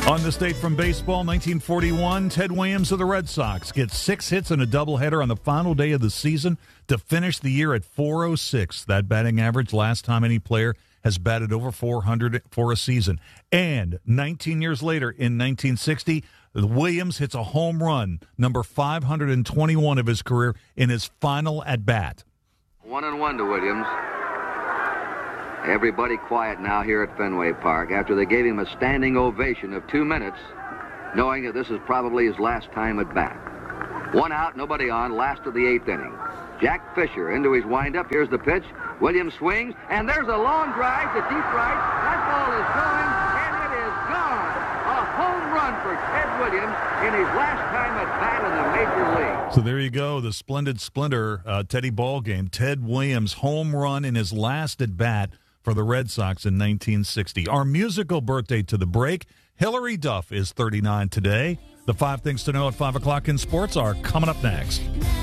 On this date from baseball, 1941, Ted Williams of the Red Sox gets 6 hits and a doubleheader on the final day of the season to finish the year at .406. That batting average, last time any player has batted over .400 for a season. And 19 years later, in 1960, Williams hits a home run, number 521 of his career, in his final at-bat. 1-1 to Williams. Everybody quiet now here at Fenway Park after they gave him a standing ovation of 2 minutes, knowing that this is probably his last time at bat. 1 out, nobody on, last of the 8th inning. Jack Fisher into his windup. Here's the pitch. Williams swings, and there's a long drive to deep right. That ball is going, and it is gone. A home run for Ted Williams in his last time at bat in the Major League. So there you go, the splendid Splinter Teddy ball game. Ted Williams' home run in his last at bat for the Red Sox in 1960. Our musical birthday to the break, Hillary Duff is 39 today. The 5 things to know at 5 o'clock in sports are coming up next.